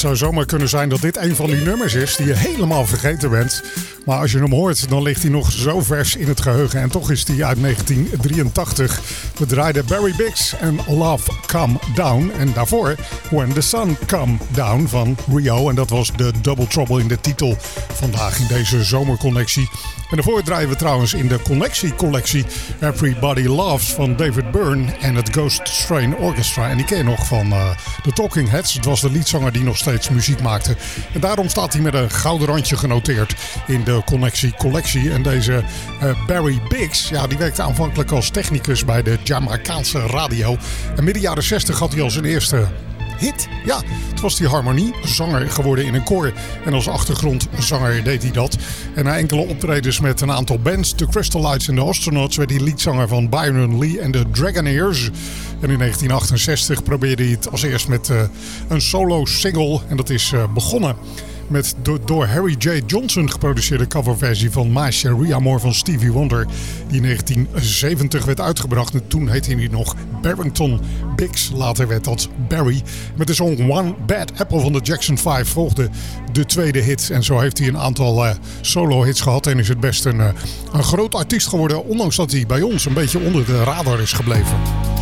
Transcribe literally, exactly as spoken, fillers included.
zou zomaar kunnen zijn dat dit een van die nummers is die je helemaal vergeten bent. Maar als je hem hoort, dan ligt hij nog zo vers in het geheugen. En toch is hij uit negentien drieëntachtig. We draaiden Barry Biggs en Love Come Down. En daarvoor When the Sun Come Down van Rio. En dat was de Double Trouble in de titel vandaag in deze zomerconnectie. En daarvoor draaien we trouwens in de connectie-collectie Everybody Loves van David Byrne en het Ghost Strain Orchestra. En die ken je nog van uh, The Talking Heads. Het was de liedzanger die nog steeds muziek maakte. En daarom staat hij met een gouden randje genoteerd in de connectie-collectie. En deze uh, Barry Biggs, ja, die werkte aanvankelijk als technicus bij de Jamaicaanse radio. En midden jaren zestig had hij al zijn eerste hit. Ja, het was die harmoniezanger geworden in een koor. En als achtergrondzanger deed hij dat. En na enkele optredens met een aantal bands, de Crystalites en de Astronauts, werd hij liedzanger van Byron Lee en de Dragonaires. En in negentien achtenzestig probeerde hij het als eerst met uh, een solo single. En dat is uh, begonnen met de door Harry J. Johnson geproduceerde coverversie van My Cherie Amour van Stevie Wonder, die in negentien zeventig werd uitgebracht. En toen heette hij nog Barrington Biggs. Later werd dat Barry. Met de song One Bad Apple van de Jackson vijf volgde de tweede hit. En zo heeft hij een aantal uh, solo-hits gehad en is het best een, uh, een groot artiest geworden, ondanks dat hij bij ons een beetje onder de radar is gebleven.